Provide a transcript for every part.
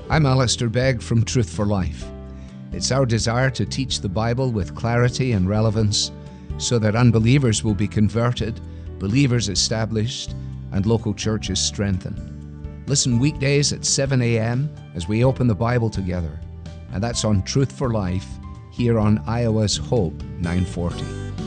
I'm Alistair Begg from Truth for Life. It's our desire to teach the Bible with clarity and relevance so that unbelievers will be converted, believers established, and local churches strengthened. Listen weekdays at 7 a.m. as we open the Bible together. And that's on Truth for Life here on Iowa's Hope 940.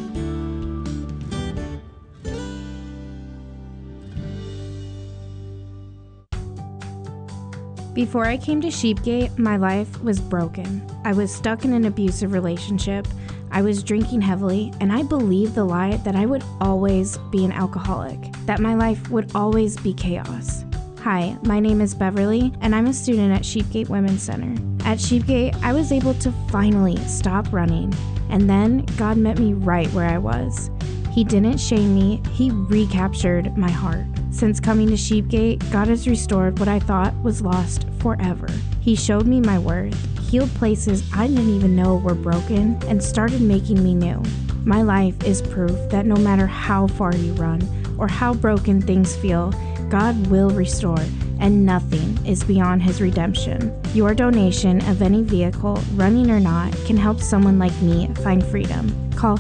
Before I came to Sheepgate, my life was broken. I was stuck in an abusive relationship. I was drinking heavily, and I believed the lie that I would always be an alcoholic, that my life would always be chaos. Hi, my name is Beverly, and I'm a student at Sheepgate Women's Center. At Sheepgate, I was able to finally stop running, and then God met me right where I was. He didn't shame me, He recaptured my heart. Since coming to Sheepgate, God has restored what I thought was lost forever. He showed me my worth, healed places I didn't even know were broken, and started making me new. My life is proof that no matter how far you run or how broken things feel, God will restore, and nothing is beyond His redemption. Your donation of any vehicle, running or not, can help someone like me find freedom. Call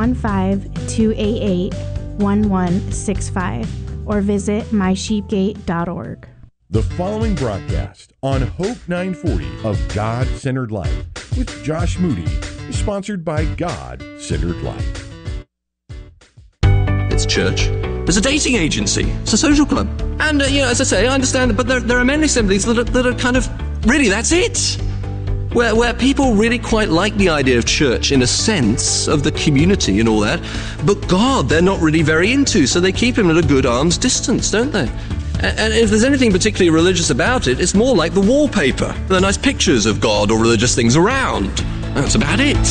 515-288-1165 or visit mysheepgate.org. The following broadcast on Hope 940 of God-Centered Life with Josh Moody is sponsored by God-Centered Life. It's church. There's a dating agency. It's a social club. And, as I say, I understand, but there are many assemblies that are kind of, really, that's it. Where people really quite like the idea of church in a sense of the community and all that, but God they're not really very into, so they keep him at a good arm's distance, don't they? And if there's anything particularly religious about it, it's more like the wallpaper. There are nice pictures of God or religious things around. That's about it.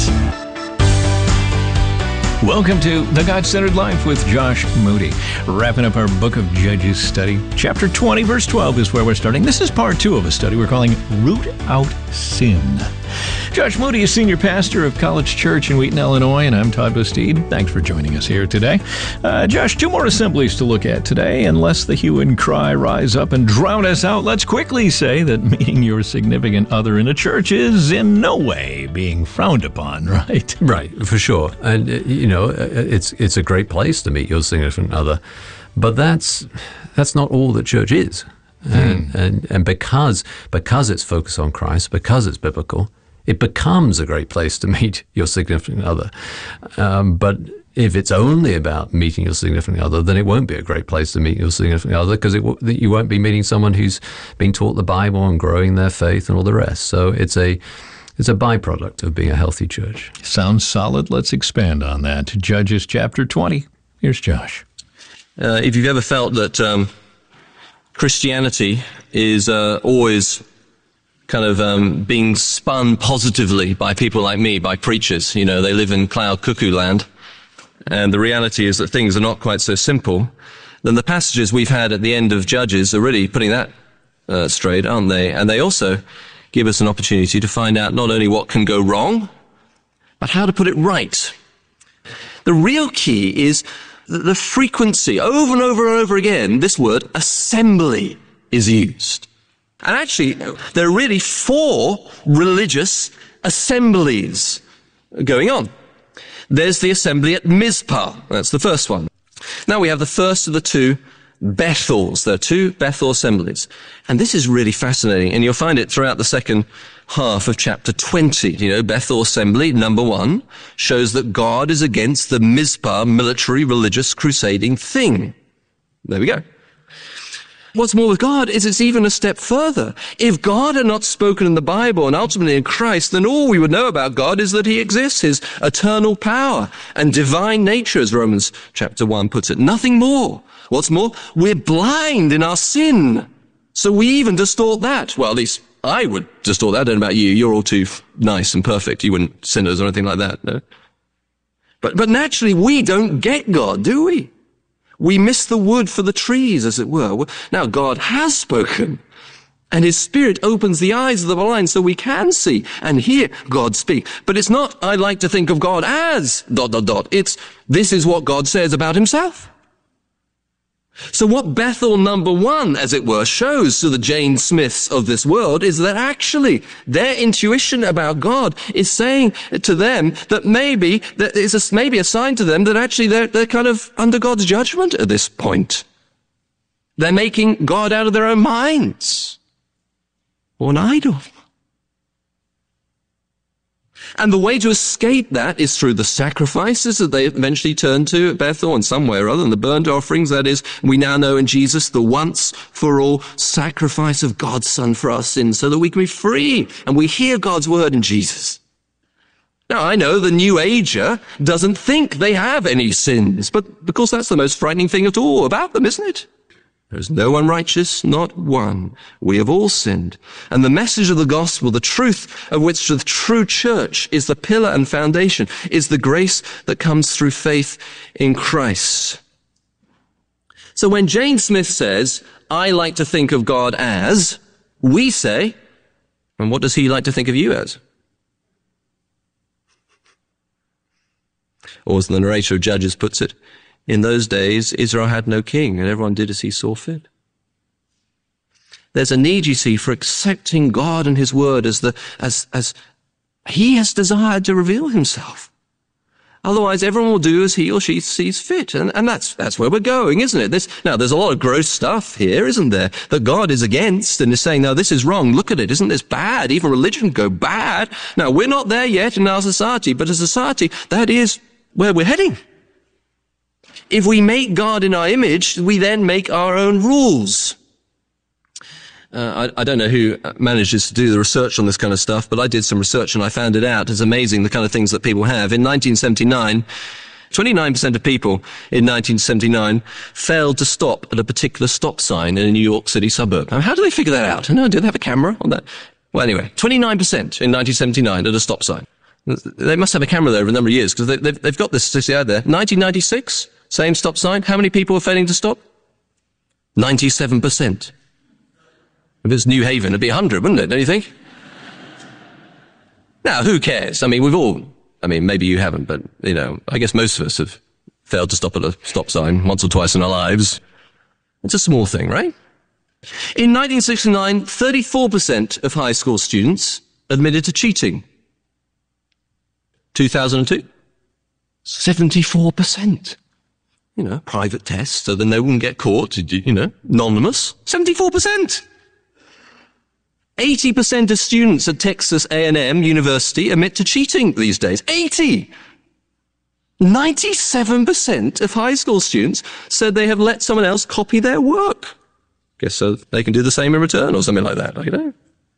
Welcome to The God-Centered Life with Josh Moody. Wrapping up our Book of Judges study. Chapter 20, verse 12 is where we're starting. This is part 2 of a study we're calling Root Out Sin. Josh Moody is senior pastor of College Church in Wheaton, Illinois, and I'm Todd Bastide. Thanks for joining us here today. Josh, 2 more assemblies to look at today. Unless the hue and cry rise up and drown us out, let's quickly say that meeting your significant other in a church is in no way being frowned upon, right? Right, for sure. And, it's a great place to meet your significant other. But that's not all that church is. And because it's focused on Christ, because it's biblical, it becomes a great place to meet your significant other. But if it's only about meeting your significant other, then it won't be a great place to meet your significant other because you won't be meeting someone who's been taught the Bible and growing their faith and all the rest. So it's a byproduct of being a healthy church. Sounds solid. Let's expand on that. Judges chapter 20. Here's Josh. If you've ever felt that Christianity is always kind of being spun positively by people like me, by preachers. They live in cloud cuckoo land. And the reality is that things are not quite so simple. Then the passages we've had at the end of Judges are really putting that straight, aren't they? And they also give us an opportunity to find out not only what can go wrong, but how to put it right. The real key is the frequency. Over and over and over again, this word assembly is used. And actually, there are really 4 religious assemblies going on. There's the assembly at Mizpah. That's the first one. Now we have the first of the 2 Bethels. There are 2 Bethel assemblies. And this is really fascinating. And you'll find it throughout the second half of chapter 20. Bethel assembly, number 1, shows that God is against the Mizpah military religious crusading thing. There we go. What's more with God is it's even a step further. If God had not spoken in the Bible and ultimately in Christ, then all we would know about God is that he exists, his eternal power and divine nature, as Romans chapter 1 puts it. Nothing more. What's more, we're blind in our sin. So we even distort that. Well, at least I would distort that. I don't know about you. You're all too nice and perfect. You wouldn't sinners or anything like that, no? But naturally, we don't get God, do we? We miss the wood for the trees, as it were. Now, God has spoken, and his Spirit opens the eyes of the blind so we can see and hear God speak. But it's not, I like to think of God as ... It's, this is what God says about himself. So what Bethel number 1, as it were, shows to the Jane Smiths of this world is that actually their intuition about God is saying to them that maybe that is maybe a sign to them that actually they're kind of under God's judgment at this point. They're making God out of their own minds, or an idol. And the way to escape that is through the sacrifices that they eventually turn to at Bethel in some way or other, and the burnt offerings, that is, we now know in Jesus the once-for-all sacrifice of God's Son for our sins so that we can be free, and we hear God's word in Jesus. Now, I know the New Ager doesn't think they have any sins, but because that's the most frightening thing at all about them, isn't it? There's no one righteous, not one. We have all sinned. And the message of the gospel, the truth of which the true church is the pillar and foundation, is the grace that comes through faith in Christ. So when Jane Smith says, I like to think of God as, we say, and what does he like to think of you as? Or as the narrator of Judges puts it, in those days, Israel had no king, and everyone did as he saw fit. There's a need, you see, for accepting God and his word as he has desired to reveal himself. Otherwise, everyone will do as he or she sees fit. And that's where we're going, isn't it? Now, there's a lot of gross stuff here, isn't there, that God is against and is saying, no, this is wrong. Look at it. Isn't this bad? Even religion can go bad. Now, we're not there yet in our society, but as a society, that is where we're heading. If we make God in our image, we then make our own rules. I don't know who manages to do the research on this kind of stuff, but I did some research and I found it out. It's amazing the kind of things that people have. In 1979, 29% of people in 1979 failed to stop at a particular stop sign in a New York City suburb. Now, how do they figure that out? No, do they have a camera on that? Well, anyway, 29% in 1979 at a stop sign. They must have a camera there for a number of years because they've got this statistic out there. 1996, same stop sign. How many people were failing to stop? 97%. If it's New Haven, it'd be 100, wouldn't it? Don't you think? Now, who cares? I mean, maybe you haven't, but, I guess most of us have failed to stop at a stop sign once or twice in our lives. It's a small thing, right? In 1969, 34% of high school students admitted to cheating. 2002, 74%. Private tests, so then they wouldn't get caught, anonymous. 74%. 80% of students at Texas A&M University admit to cheating these days. 80! 97% of high school students said they have let someone else copy their work. Guess so they can do the same in return or something like that,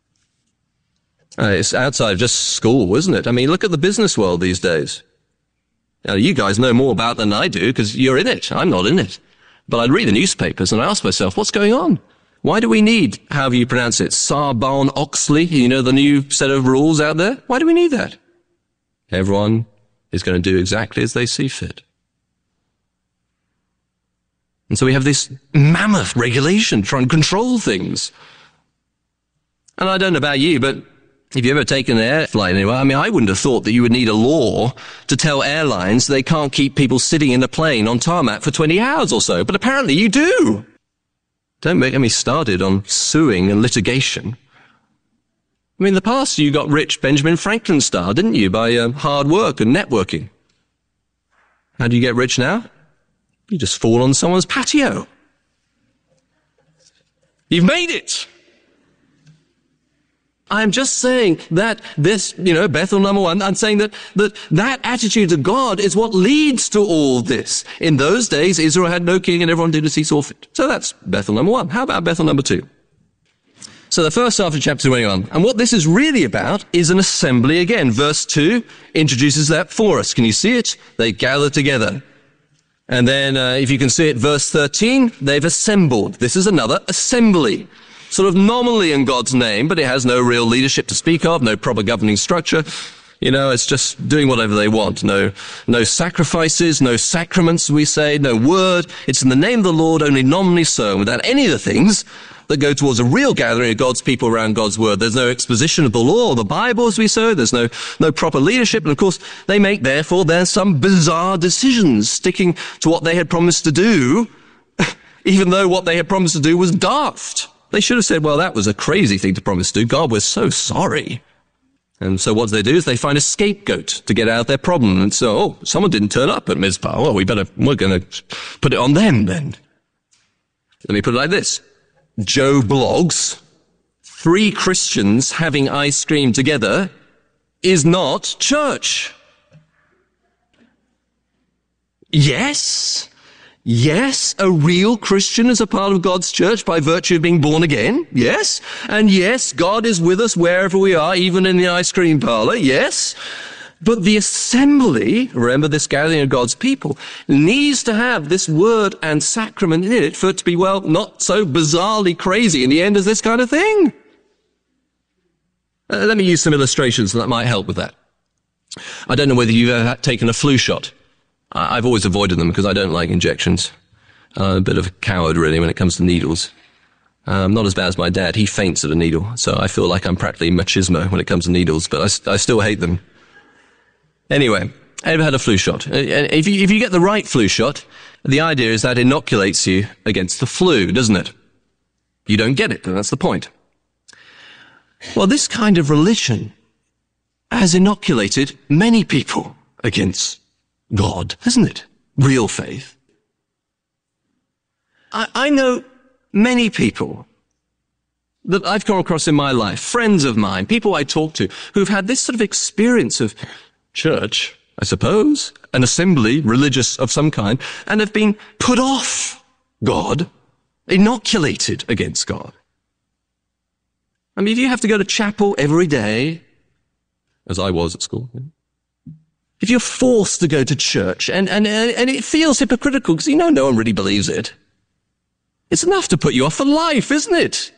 It's outside of just school, isn't it? I mean, look at the business world these days. Now, you guys know more about it than I do because you're in it. I'm not in it. But I'd read the newspapers and I ask myself, what's going on? Why do we need, however you pronounce it, Sarbanes-Oxley, the new set of rules out there? Why do we need that? Everyone is going to do exactly as they see fit. And so we have this mammoth regulation trying to control things. And I don't know about you, but if you've ever taken an air flight anywhere, I wouldn't have thought that you would need a law to tell airlines they can't keep people sitting in a plane on tarmac for 20 hours or so. But apparently you do. Don't get me started on suing and litigation. In the past you got rich Benjamin Franklin style, didn't you, by hard work and networking. How do you get rich now? You just fall on someone's patio. You've made it. I'm just saying that this, Bethel number 1, I'm saying that attitude to God is what leads to all this. In those days, Israel had no king and everyone did as he saw fit. So that's Bethel number 1. How about Bethel number 2? So the first half of chapter 21. And what this is really about is an assembly again. Verse 2 introduces that for us. Can you see it? They gather together. And then, if you can see it, verse 13, they've assembled. This is another assembly. Sort of nominally in God's name, but it has no real leadership to speak of, no proper governing structure. It's just doing whatever they want. No sacrifices, no sacraments, we say, no word. It's in the name of the Lord, only nominally so, without any of the things that go towards a real gathering of God's people around God's word. There's no exposition of the law or the Bible, as we say. There's no proper leadership. And of course, they make, therefore, there's some bizarre decisions sticking to what they had promised to do even though what they had promised to do was daft. They should have said, well, that was a crazy thing to promise to do. God, we're so sorry. And so what they do is they find a scapegoat to get out of their problem. And so, someone didn't turn up at Mizpah. Well, we're going to put it on them then. Let me put it like this. Joe blogs, 3 Christians having ice cream together is not church. Yes, a real Christian is a part of God's church by virtue of being born again. Yes. And yes, God is with us wherever we are, even in the ice cream parlor. Yes. But the assembly, remember this gathering of God's people, needs to have this word and sacrament in it for it to be, well, not so bizarrely crazy in the end as this kind of thing. Let me use some illustrations that might help with that. I don't know whether you've ever taken a flu shot. I've always avoided them because I don't like injections. I'm a bit of a coward, really, when it comes to needles. Not as bad as my dad. He faints at a needle, so I feel like I'm practically machismo when it comes to needles, but I still hate them. Anyway, I ever had a flu shot. If you get the right flu shot, the idea is that it inoculates you against the flu, doesn't it? You don't get it, and that's the point. Well, this kind of religion has inoculated many people against God, hasn't it? Real faith. I know many people that I've come across in my life, friends of mine, people I talk to, who've had this sort of experience of church, I suppose, an assembly, religious of some kind, and have been put off God, inoculated against God. I mean, if you have to go to chapel every day, as I was at school, if you're forced to go to church and it feels hypocritical because no one really believes it, it's enough to put you off for life, isn't it?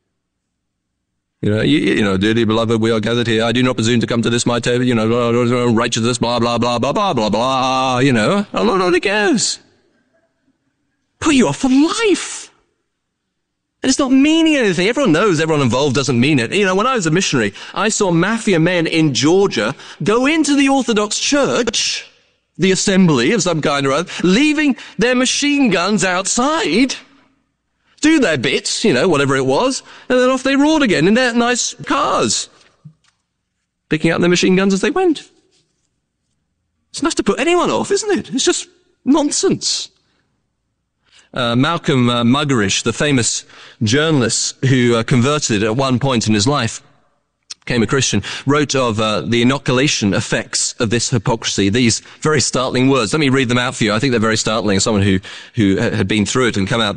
Dearly beloved, we are gathered here. I do not presume to come to this my table, righteousness, blah, blah, blah, blah, blah, blah, blah, on it goes. Put you off for life. And it's not meaning anything. Everyone knows everyone involved doesn't mean it. When I was a missionary, I saw mafia men in Georgia go into the Orthodox Church, the assembly of some kind or other, leaving their machine guns outside, do their bits, whatever it was, and then off they roared again in their nice cars, picking up their machine guns as they went. It's enough to put anyone off, isn't it? It's just nonsense. Malcolm Muggeridge, the famous journalist who converted at one point in his life, became a Christian, wrote of the inoculation effects of this hypocrisy, these very startling words. Let me read them out for you. I think they're very startling as someone who had been through it and come out